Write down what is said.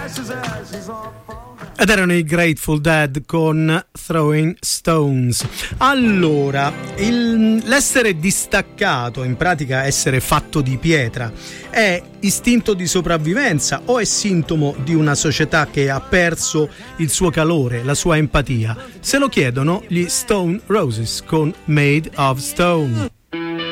Ed erano i Grateful Dead con Throwing Stones. Allora, l'essere distaccato, in pratica essere fatto di pietra, è istinto di sopravvivenza o è sintomo di una società che ha perso il suo calore, la sua empatia? Se lo chiedono gli Stone Roses con Made of Stone.